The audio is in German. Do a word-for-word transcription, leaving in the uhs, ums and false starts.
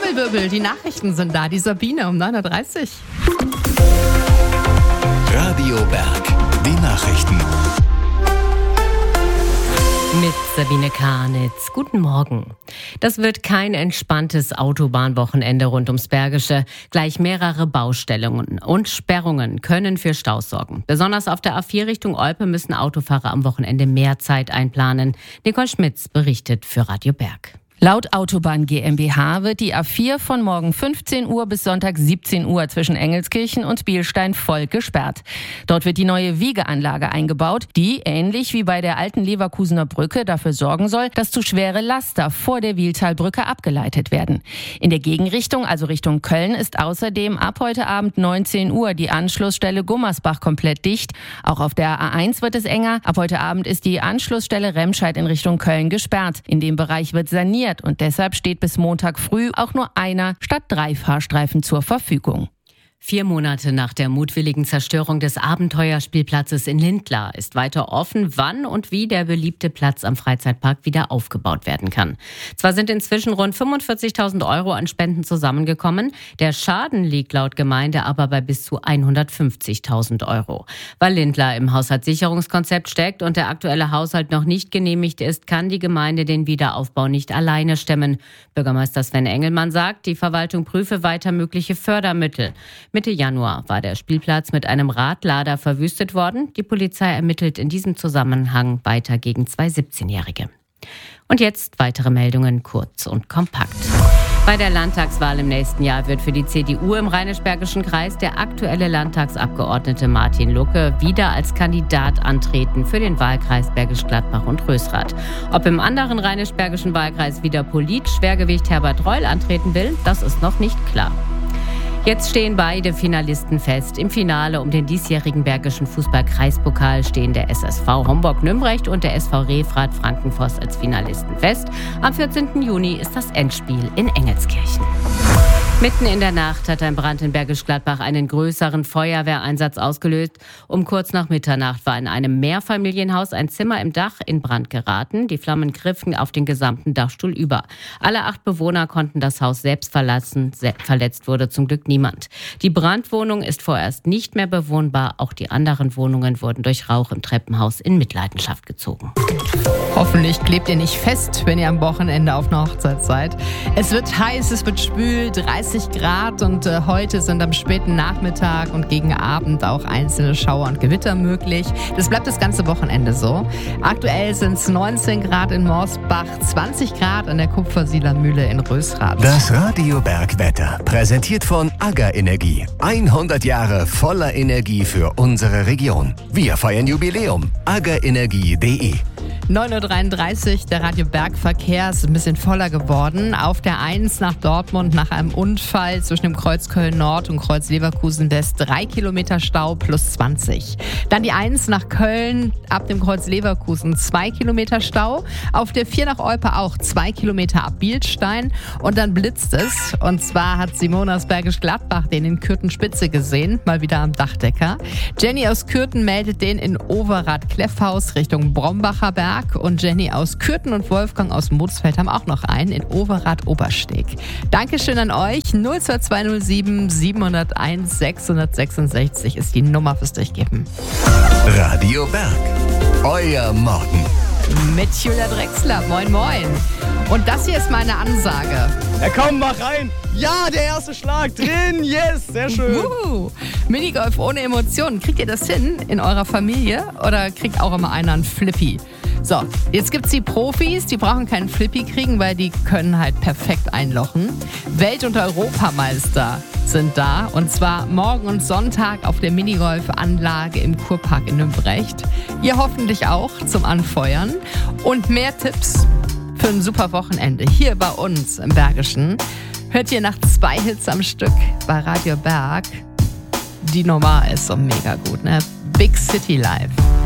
Trommelwirbel, die Nachrichten sind da. Die Sabine um neun Uhr dreißig. Radio Berg, die Nachrichten. Mit Sabine Karnitz. Guten Morgen. Das wird kein entspanntes Autobahnwochenende rund ums Bergische. Gleich mehrere Baustellungen und Sperrungen können für Staus sorgen. Besonders auf der A vier Richtung Olpe müssen Autofahrer am Wochenende mehr Zeit einplanen. Nicole Schmitz berichtet für Radio Berg. Laut Autobahn GmbH wird die A vier von morgen fünfzehn Uhr bis Sonntag siebzehn Uhr zwischen Engelskirchen und Bielstein voll gesperrt. Dort wird die neue Wiegeanlage eingebaut, die, ähnlich wie bei der alten Leverkusener Brücke, dafür sorgen soll, dass zu schwere Laster vor der Wieltalbrücke abgeleitet werden. In der Gegenrichtung, also Richtung Köln, ist außerdem ab heute Abend neunzehn Uhr die Anschlussstelle Gummersbach komplett dicht. Auch auf der A eins wird es enger. Ab heute Abend ist die Anschlussstelle Remscheid in Richtung Köln gesperrt. In dem Bereich wird saniert. Und deshalb steht bis Montag früh auch nur einer statt drei Fahrstreifen zur Verfügung. Vier Monate nach der mutwilligen Zerstörung des Abenteuerspielplatzes in Lindlar ist weiter offen, wann und wie der beliebte Platz am Freizeitpark wieder aufgebaut werden kann. Zwar sind inzwischen rund fünfundvierzigtausend Euro an Spenden zusammengekommen, der Schaden liegt laut Gemeinde aber bei bis zu hundertfünfzigtausend Euro. Weil Lindlar im Haushaltssicherungskonzept steckt und der aktuelle Haushalt noch nicht genehmigt ist, kann die Gemeinde den Wiederaufbau nicht alleine stemmen. Bürgermeister Sven Engelmann sagt, die Verwaltung prüfe weiter mögliche Fördermittel. Mitte Januar war der Spielplatz mit einem Radlader verwüstet worden. Die Polizei ermittelt in diesem Zusammenhang weiter gegen zwei siebzehnjährige. Und jetzt weitere Meldungen kurz und kompakt. Bei der Landtagswahl im nächsten Jahr wird für die C D U im Rheinisch-Bergischen Kreis der aktuelle Landtagsabgeordnete Martin Lucke wieder als Kandidat antreten für den Wahlkreis Bergisch Gladbach und Rösrath. Ob im anderen rheinisch-bergischen Wahlkreis wieder Polit-Schwergewicht Herbert Reul antreten will, das ist noch nicht klar. Jetzt stehen beide Finalisten fest. Im Finale um den diesjährigen Bergischen Fußball-Kreispokal stehen der S S V Homburg-Nümbrecht und der S V Refrath Frankenforst als Finalisten fest. Am vierzehnten Juni ist das Endspiel in Engelskirchen. Mitten in der Nacht hat ein Brand in Bergisch Gladbach einen größeren Feuerwehreinsatz ausgelöst. Um kurz nach Mitternacht war in einem Mehrfamilienhaus ein Zimmer im Dach in Brand geraten. Die Flammen griffen auf den gesamten Dachstuhl über. Alle acht Bewohner konnten das Haus selbst verlassen. Verletzt wurde zum Glück niemand. Die Brandwohnung ist vorerst nicht mehr bewohnbar. Auch die anderen Wohnungen wurden durch Rauch im Treppenhaus in Mitleidenschaft gezogen. Hoffentlich klebt ihr nicht fest, wenn ihr am Wochenende auf einer Hochzeit seid. Es wird heiß, es wird schwül, dreißig Grad und äh, heute sind am späten Nachmittag und gegen Abend auch einzelne Schauer und Gewitter möglich. Das bleibt das ganze Wochenende so. Aktuell sind es neunzehn Grad in Morsbach, zwanzig Grad an der Kupfersieler Mühle in Rösrath. Das Radio Berg Wetter, präsentiert von AGA Energie. hundert Jahre voller Energie für unsere Region. Wir feiern Jubiläum. aga energie punkt de neun Uhr dreiunddreißig, der Radio Berg Verkehr ist ein bisschen voller geworden. Auf der eins nach Dortmund nach einem Unfall zwischen dem Kreuz Köln Nord und Kreuz Leverkusen West drei Kilometer Stau plus zwanzig. Dann die eins nach Köln ab dem Kreuz Leverkusen zwei Kilometer Stau. Auf der vier nach Olpe auch zwei Kilometer ab Bielstein. Und dann blitzt es. Und zwar hat Simone aus Bergisch Gladbach den in Kürten-Spitze gesehen, mal wieder am Dachdecker. Jenny aus Kürten meldet den in Overath-Kleffhaus Richtung Brombacher Berg. Und Jenny aus Kürten und Wolfgang aus Moosfeld haben auch noch einen in Overath-Obersteg. Dankeschön an euch. null zwei zwei null sieben sieben null eins sechs sechs sechs ist die Nummer fürs Durchgeben. Radio Berg, euer Morgen. Mit Julia Drechsler. Moin, moin. Und das hier ist meine Ansage. Ja komm, mach rein. Ja, der erste Schlag drin. Yes, sehr schön. Uh, Minigolf ohne Emotionen. Kriegt ihr das hin in eurer Familie oder kriegt auch immer einer einen Flippy? So, jetzt gibt's die Profis, die brauchen keinen Flippy kriegen, weil die können halt perfekt einlochen. Welt- und Europameister sind da und zwar morgen und Sonntag auf der Minigolfanlage im Kurpark in Nümbrecht. Ihr hoffentlich auch zum Anfeuern. Und mehr Tipps für ein super Wochenende hier bei uns im Bergischen hört ihr nach zwei Hits am Stück bei Radio Berg. Die Nummer ist so mega gut, ne? Big City Life.